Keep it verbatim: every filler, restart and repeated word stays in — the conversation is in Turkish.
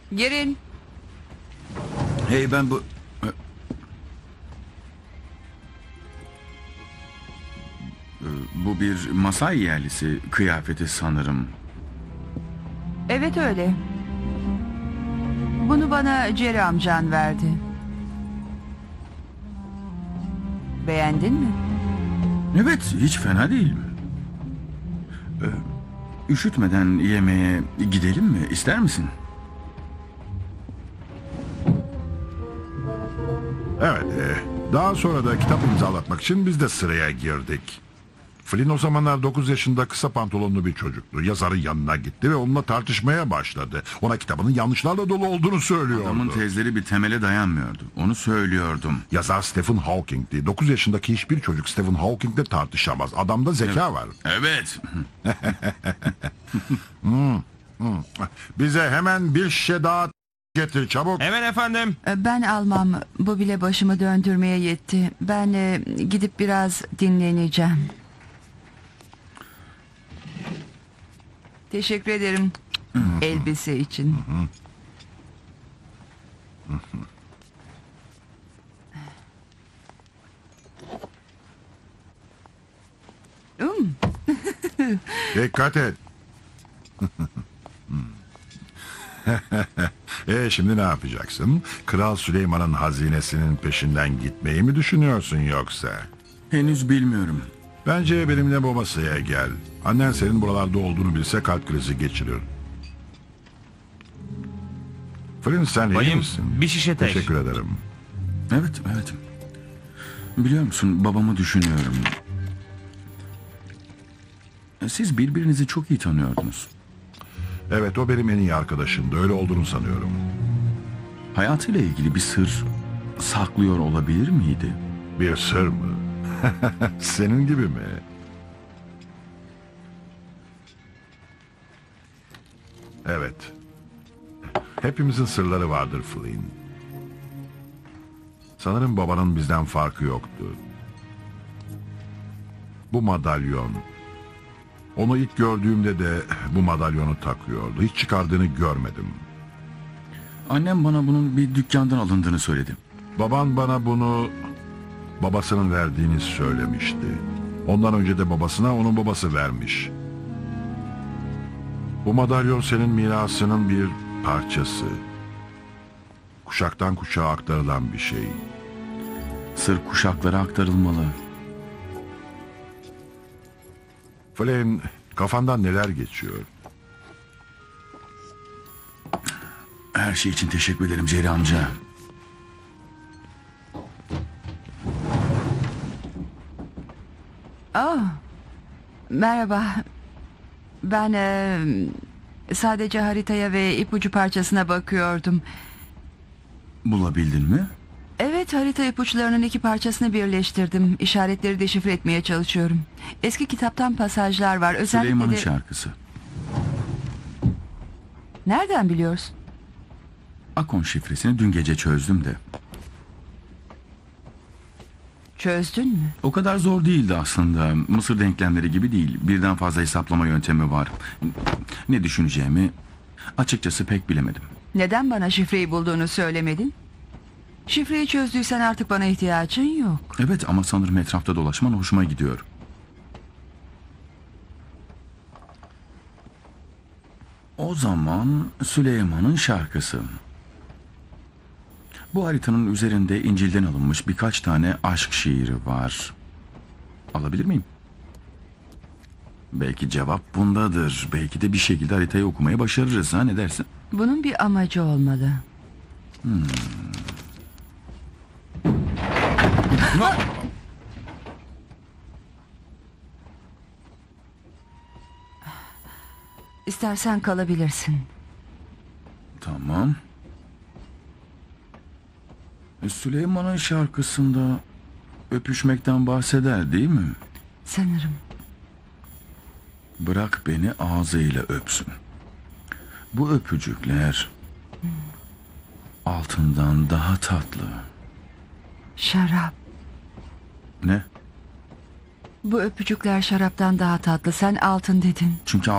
Girin. Hey ben bu... Bu bir Masai yerlisi kıyafeti sanırım. Evet öyle. Bunu bana Jerry amcan verdi. Beğendin mi? Evet, hiç fena değil. Ee, Üşütmeden yemeğe gidelim mi? İster misin? Evet, e, daha sonra da kitap imzalatmak için biz de sıraya girdik. Flynn o zamanlar dokuz yaşında kısa pantolonlu bir çocuktu. Yazarın yanına gitti ve onunla tartışmaya başladı. Ona kitabının yanlışlarla dolu olduğunu söylüyordu. Adamın tezleri bir temele dayanmıyordu. Onu söylüyordum. Yazar Stephen Hawking'di. dokuz yaşındaki hiçbir çocuk Stephen Hawking'le tartışamaz. Adamda zeka var. Evet. Bize hemen bir şişe daha getir çabuk. Hemen efendim. Ben almam. Bu bile başımı döndürmeye yetti. Ben e, gidip biraz dinleneceğim. Teşekkür ederim. Elbise için. Um, Dikkat et. E şimdi ne yapacaksın? Kral Süleyman'ın hazinesinin peşinden gitmeyi mi düşünüyorsun yoksa? Henüz bilmiyorum. Bence benimle babasıya gel. Annen senin buralarda olduğunu bilse kalp krizi geçirir. Flynn sen iyi Bayım, misin? bir şişe tek. Teşekkür ederim. Evet, evet. Biliyor musun, babamı düşünüyorum. Siz birbirinizi çok iyi tanıyordunuz. Evet o benim en iyi arkadaşımdı. Öyle olduğunu sanıyorum. Hayatıyla ilgili bir sır saklıyor olabilir miydi? Bir sır mı? Senin gibi mi? Evet. Hepimizin sırları vardır Flynn. Sanırım babanın bizden farkı yoktu. Bu madalyon. Onu ilk gördüğümde de bu madalyonu takıyordu. Hiç çıkardığını görmedim. Annem bana bunun bir dükkandan alındığını söyledi. Baban bana bunu babasının verdiğini söylemişti. Ondan önce de babasına onun babası vermiş. Bu madalyon senin mirasının bir parçası. Kuşaktan kuşağa aktarılan bir şey. Sır kuşaklara aktarılmalı. Flynn, kafandan neler geçiyor? Her şey için teşekkür ederim Jerry amca. Oh, merhaba. Ben e, sadece haritaya ve ipucu parçasına bakıyordum. Bulabildin mi? Evet, harita ipuçlarının iki parçasını birleştirdim. İşaretleri deşifre etmeye çalışıyorum. Eski kitaptan pasajlar var. Özellikle Süleyman'ın de... şarkısı. Nereden biliyorsun? Akon şifresini dün gece çözdüm de. Çözdün mü? O kadar zor değildi aslında. Mısır denklemleri gibi değil. Birden fazla hesaplama yöntemi var. Ne düşüneceğimi açıkçası pek bilemedim. Neden bana şifreyi bulduğunu söylemedin? Şifreyi çözdüysen artık bana ihtiyacın yok. Evet ama sanırım etrafta dolaşman hoşuma gidiyor. O zaman Süleyman'ın şarkısı. Bu haritanın üzerinde İncil'den alınmış birkaç tane aşk şiiri var. Alabilir miyim? Belki cevap bundadır. Belki de bir şekilde haritayı okumaya başarırız, ha, ne dersin? Bunun bir amacı olmalı. Hmm. İstersen kalabilirsin. Tamam. E, Süleyman'ın şarkısında öpüşmekten bahseder değil mi? Sanırım. Bırak beni ağzıyla öpsün. Bu öpücükler altından daha tatlı. Şarap. Ne? Bu öpücükler şaraptan daha tatlı. Sen altın dedin. Çünkü